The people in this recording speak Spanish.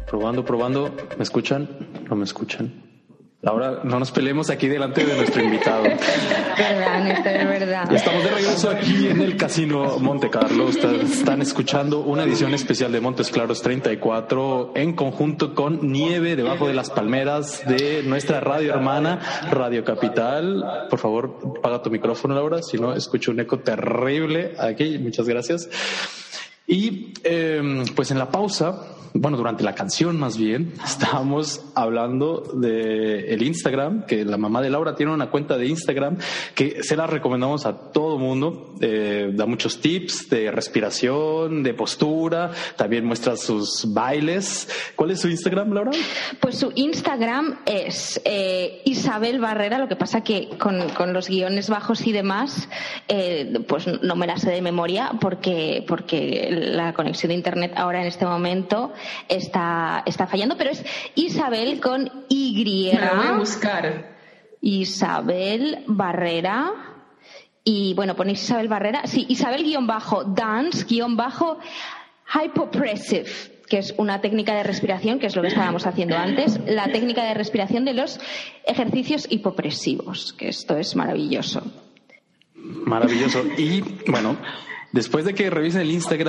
Probando, probando. ¿Me escuchan? ¿No me escuchan? Ahora no nos peleemos aquí delante de nuestro invitado. Verdad, Néstor, es verdad. Estamos de regreso aquí en el Casino Monte Carlo. Están escuchando una edición especial de Montes Claros 34 en conjunto con Nieve debajo de las palmeras de nuestra radio hermana, Radio Capital. Por favor, apaga tu micrófono, Laura, si no escucho un eco terrible aquí. Muchas gracias. Y pues en la pausa, bueno, durante la canción más bien, estábamos hablando de el Instagram, que la mamá de Laura tiene una cuenta de Instagram que se la recomendamos a todo mundo. Da muchos tips de respiración, de postura, también muestra sus bailes. ¿Cuál es su Instagram, Laura? Pues su Instagram es Isabel Barrera, lo que pasa que con los guiones bajos y demás, pues no me la sé de memoria porque la conexión de internet ahora en este momento está fallando, pero es Isabel con Y. Me la voy a buscar. Isabel Barrera. Y bueno, ponéis Isabel Barrera. Sí, Isabel-dance-hypopressive, que es una técnica de respiración, que es lo que estábamos haciendo antes, la técnica de respiración de los ejercicios hipopresivos, que esto es maravilloso. Maravilloso. Y bueno, después de que revisen el Instagram,